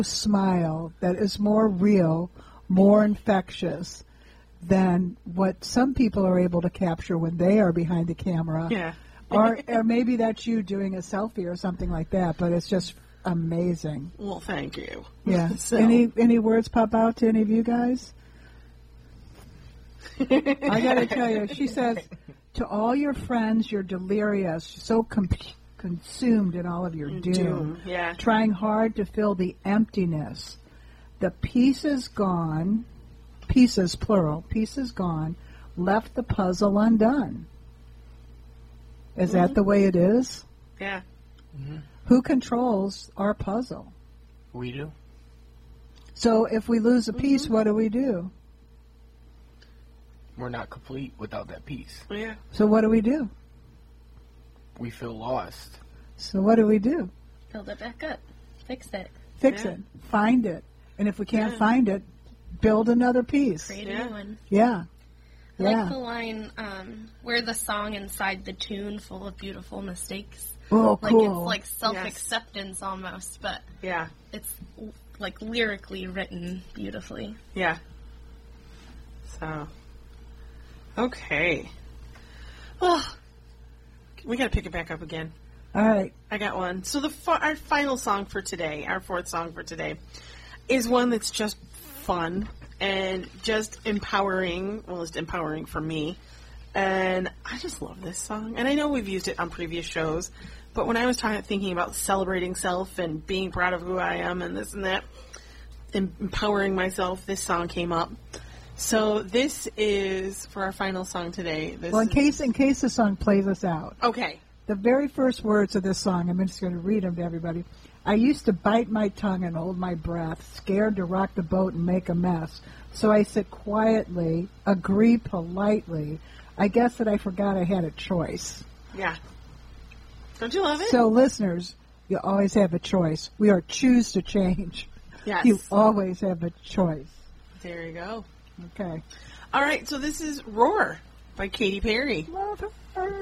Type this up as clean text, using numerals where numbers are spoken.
smile that is more real, more infectious than what some people are able to capture when they are behind the camera. Yeah. or maybe that's you doing a selfie or something like that, but it's just amazing. Well, thank you. Yeah. So. Any words pop out to any of you guys? I got to tell you, she says, to all your friends, you're delirious, so consumed in all of your doom. Yeah. Trying hard to fill the emptiness. The pieces gone, pieces plural, pieces gone, left the puzzle undone. Is that the way it is? Yeah. Mm-hmm. Who controls our puzzle? We do. So if we lose a piece, what do we do? We're not complete without that piece. Yeah. So what do we do? We feel lost. So what do we do? Build it back up. Fix it. Fix Yeah. it. Find it. And if we can't find it, build another piece. Create Yeah. a new one. Yeah. I Yeah. like the line, we're the song inside the tune full of beautiful mistakes. Oh, Like, cool. it's like self-acceptance almost, but Yeah. it's like lyrically written beautifully. Yeah. So. Okay. Well, we got to pick it back up again. All right. I got one. So our final song for today, our fourth song for today, is one that's just fun and just empowering. Well, it's empowering for me. And I just love this song. And I know we've used it on previous shows, but when I was thinking about celebrating self and being proud of who I am and this and that, and empowering myself, this song came up. So this is for our final song today. Well, in case the song plays us out, Okay. the very first words of this song, I'm just going to read them to everybody. I used to bite my tongue and hold my breath, scared to rock the boat and make a mess. So I sit quietly, agree politely. I guess that I forgot I had a choice. Yeah. Don't you love it? So, listeners, you always have a choice. We are choose to change. Yes. You always have a choice. There you go. Okay. All right, so this is Roar by Katy Perry. Love her.